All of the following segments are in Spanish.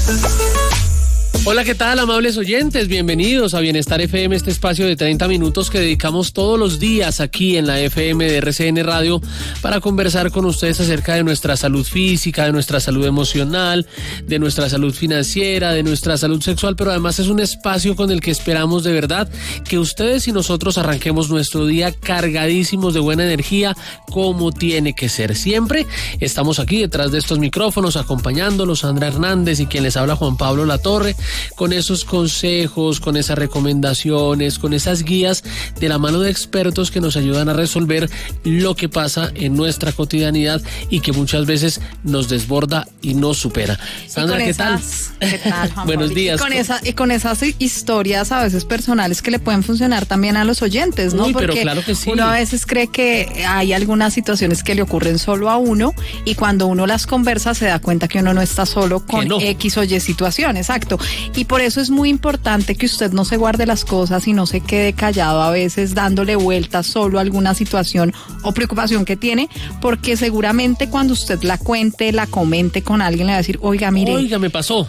Hola, ¿qué tal, amables oyentes? Bienvenidos a Bienestar FM, este espacio de 30 minutos que dedicamos todos los días aquí en la FM de RCN Radio para conversar con ustedes acerca de nuestra salud física, de nuestra salud emocional, de nuestra salud financiera, de nuestra salud sexual, pero además es un espacio con el que esperamos de verdad que ustedes y nosotros arranquemos nuestro día cargadísimos de buena energía como tiene que ser. Siempre estamos aquí detrás de estos micrófonos acompañándolos, Sandra Hernández y quien les habla, Juan Pablo Latorre, con esos consejos, con esas recomendaciones, con esas guías de la mano de expertos que nos ayudan a resolver lo que pasa en nuestra cotidianidad y que muchas veces nos desborda y nos supera. Sandra, ¿qué tal? ¿Qué tal, Juan Buenos Pablo? días. Y con esas historias a veces personales que le pueden funcionar también a los oyentes, ¿no? Uy, porque pero claro que sí. Uno a veces cree que hay algunas situaciones que le ocurren solo a uno y cuando uno las conversa se da cuenta que uno no está solo con X o Y situación, exacto. Y por eso es muy importante que usted no se guarde las cosas y no se quede callado a veces dándole vueltas solo a alguna situación o preocupación que tiene, porque seguramente cuando usted la cuente, la comente con alguien, le va a decir, oiga, mire. Oiga, me pasó.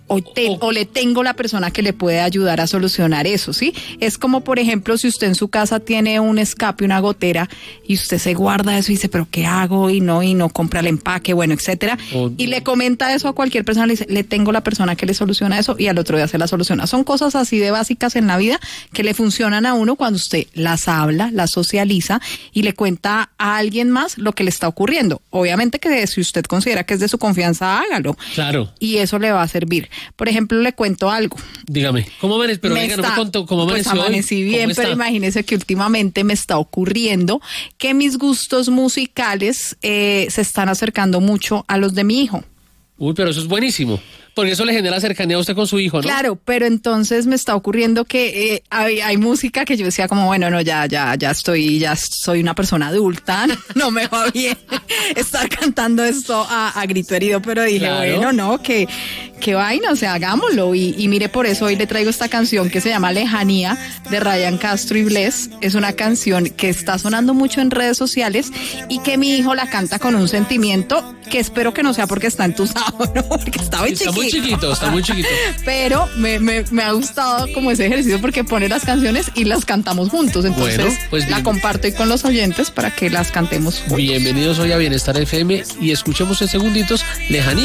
O le tengo la persona que le puede ayudar a solucionar eso, ¿sí? Es como, por ejemplo, si usted en su casa tiene un escape, una gotera, y usted se guarda eso y dice, ¿pero qué hago? Y no compra el empaque, bueno, etcétera. Y le comenta eso a cualquier persona, le dice, le tengo la persona que le soluciona eso, y al otro día se la soluciona. Son cosas así de básicas en la vida que le funcionan a uno cuando usted las habla, las socializa y le cuenta a alguien más lo que le está ocurriendo. Obviamente que si usted considera que es de su confianza, hágalo. Claro. Y eso le va a servir. Por ejemplo, le cuento algo. Dígame, ¿cómo amaneció? Pero venga, no me contó cómo amaneció. Pues amanecí bien, pero imagínese que últimamente me está ocurriendo que mis gustos musicales se están acercando mucho a los de mi hijo. Uy, pero eso es buenísimo. Porque eso le genera cercanía a usted con su hijo, ¿no? Claro, pero entonces me está ocurriendo que hay música que yo decía como, bueno, no, ya soy una persona adulta, no me va bien estar cantando esto a grito herido, pero dije, claro, bueno, no, qué vaina, o sea, hagámoslo. Y mire, por eso hoy le traigo esta canción que se llama Lejanía, de Ryan Castro y Bless. Es una canción que está sonando mucho en redes sociales y que mi hijo la canta con un sentimiento que espero que no sea porque está entusado, ¿no? Porque está muy chiquito. Está muy chiquito. Pero me ha gustado como ese ejercicio porque pone las canciones y las cantamos juntos. Entonces, bueno, pues la comparto hoy con los oyentes para que las cantemos juntos. Bienvenidos hoy a Bienestar FM y escuchemos en segunditos Lejanía.